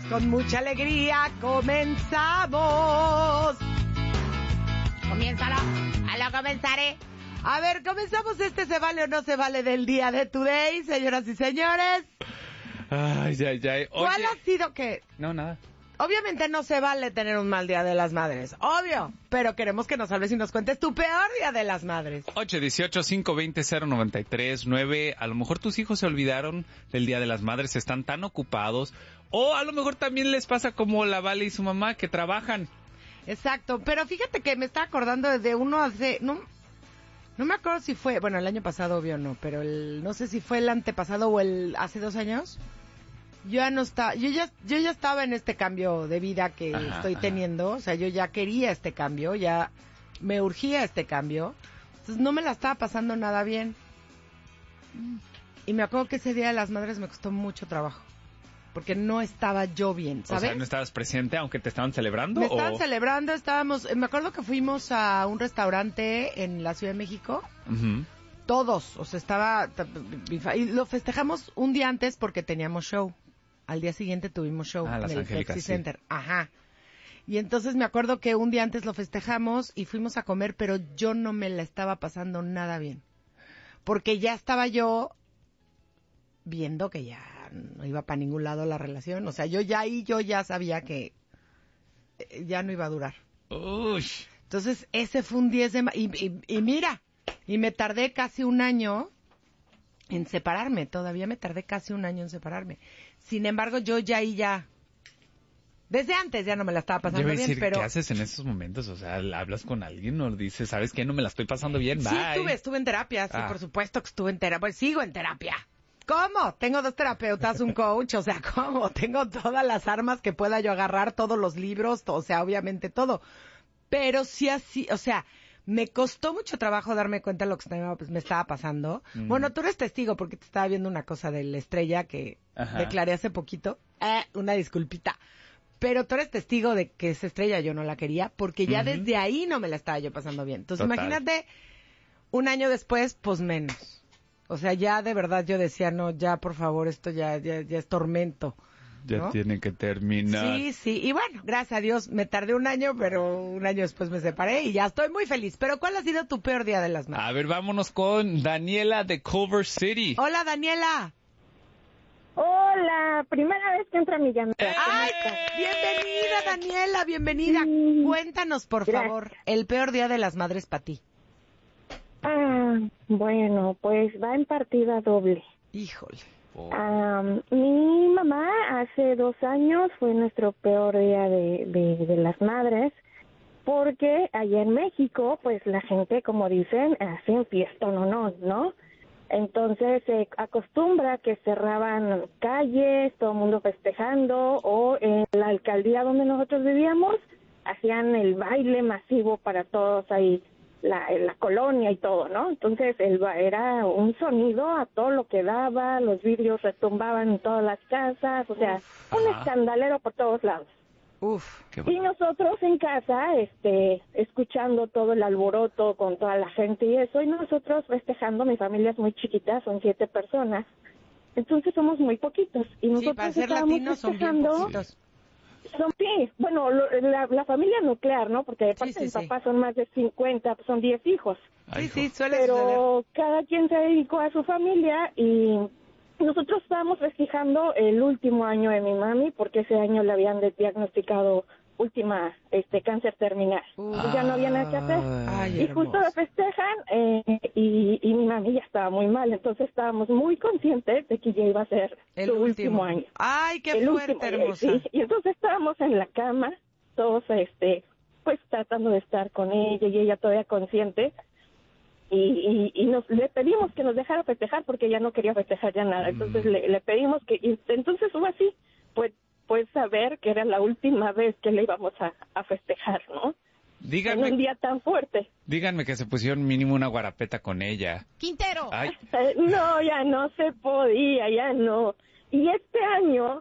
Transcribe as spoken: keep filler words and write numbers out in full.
con mucha alegría comenzamos. Comiénzalo, a lo comenzaré. A ver, comenzamos este Se Vale o No Se Vale del día de Today, señoras y señores. Ay, ay, ay. Oye. ¿Cuál ha sido que...? No, nada. Obviamente no se vale tener un mal día de las madres, obvio, pero queremos que nos salves y nos cuentes tu peor día de las madres. ocho uno ocho, cinco dos cero, cero nueve tres nueve. A lo mejor tus hijos se olvidaron del Día de las Madres, están tan ocupados. O a lo mejor también les pasa como la Vale y su mamá, que trabajan. Exacto, pero fíjate que me está acordando desde uno hace... No, no me acuerdo si fue... Bueno, el año pasado obvio no, pero el, no sé si fue el antepasado o el hace dos años... Yo ya no estaba, yo ya, yo ya estaba en este cambio de vida que ajá, estoy ajá. teniendo, o sea, yo ya quería este cambio, ya me urgía este cambio, entonces no me la estaba pasando nada bien. Y me acuerdo que ese Día de las Madres me costó mucho trabajo, porque no estaba yo bien, ¿sabes? O sea, ¿no estabas presente aunque te estaban celebrando? Me estaban o... celebrando, estábamos, me acuerdo que fuimos a un restaurante en la Ciudad de México, Uh-huh. todos, o sea, estaba, y lo festejamos un día antes porque teníamos show. Al día siguiente tuvimos show ah, en el Angélicas, Pepsi sí. Center. Ajá. Y entonces me acuerdo que un día antes lo festejamos y fuimos a comer, pero yo no me la estaba pasando nada bien. Porque ya estaba yo viendo que ya no iba para ningún lado la relación. O sea, yo ya ahí, yo ya sabía que eh, ya no iba a durar. Uy. Entonces ese fue un diez de mayo. Y, y, y mira, y me tardé casi un año en separarme, todavía me tardé casi un año en separarme. Sin embargo, yo ya ahí ya, desde antes ya no me la estaba pasando Yo iba a bien, decir, pero... ¿qué haces en esos momentos? O sea, hablas con alguien o dices, ¿sabes qué? No me la estoy pasando bien, bye. Sí, estuve, estuve en terapia, sí, Ah. por supuesto que estuve en terapia, pues sigo en terapia. ¿Cómo? Tengo dos terapeutas, un coach, o sea, ¿cómo? Tengo todas las armas que pueda yo agarrar, todos los libros, o sea, obviamente todo. Pero sí así, o sea... Me costó mucho trabajo darme cuenta de lo que estaba, pues, me estaba pasando. Mm. Bueno, tú eres testigo porque te estaba viendo una cosa de la estrella que Ajá. declaré hace poquito. Eh, una disculpita. Pero tú eres testigo de que esa estrella yo no la quería porque ya uh-huh. desde ahí no me la estaba yo pasando bien. Entonces, Total. Imagínate, un año después, pues menos. O sea, ya de verdad yo decía, no, ya por favor, esto ya, ya, ya es tormento. Ya ¿no? Tiene que terminar. Sí, sí, y bueno, gracias a Dios, me tardé un año, pero un año después me separé y ya estoy muy feliz. Pero ¿cuál ha sido tu peor día de las madres? A ver, vámonos con Daniela de Culver City. Hola, Daniela. Hola, primera vez que entra mi llamada. ¡Eh! ¡Ay! Bienvenida, Daniela, bienvenida. Sí. Cuéntanos, por Gracias. favor, el peor día de las madres para ti. Ah, bueno, pues va en partida doble. Híjole. Oh. Um, mi mamá hace dos años fue nuestro peor día de, de, de las madres porque allá en México pues la gente, como dicen, hacen fiesta no no no entonces se eh, acostumbra que cerraban calles, todo el mundo festejando, o en la alcaldía donde nosotros vivíamos hacían el baile masivo para todos ahí. La, la colonia y todo, ¿no? Entonces el, era un sonido a todo lo que daba, los vidrios retumbaban en todas las casas, o sea, Uf, un ajá. escandalero por todos lados. Uf, qué bueno. Y nosotros en casa, este, escuchando todo el alboroto con toda la gente y eso, y nosotros festejando, mi familia es muy chiquita, son siete personas, entonces somos muy poquitos, y nosotros sí, para ser estábamos latinos festejando. Son bien poquitos. Son, sí, bueno, lo, la, la familia nuclear, ¿no? Porque de parte sí, sí, de mi papá sí. son más de cincuenta, son diez hijos. Sí, sí, suele Pero suceder. cada quien se dedicó a su familia y nosotros estábamos festejando el último año de mi mami porque ese año le habían diagnosticado última este cáncer terminal. Uh, y ya no había nada que hacer. Ay, y hermoso. justo lo festejan eh, y, y mi mami ya estaba muy mal, entonces estábamos muy conscientes de que ya iba a ser el su último. último año. Ay, qué el fuerte, último, hermosa. Sí, y entonces estábamos en la cama, todos este, pues tratando de estar con ella y ella todavía consciente. Y, y, y nos le pedimos que nos dejara festejar porque ella no quería festejar ya nada. Entonces mm. le, le pedimos que, y entonces hubo así, pues, pues saber que era la última vez que le íbamos a, a festejar, ¿no? Díganme, en un día tan fuerte. Díganme que se pusieron mínimo una guarapeta con ella. ¡Quintero! Ay. No, ya no se podía, ya no. Y este año,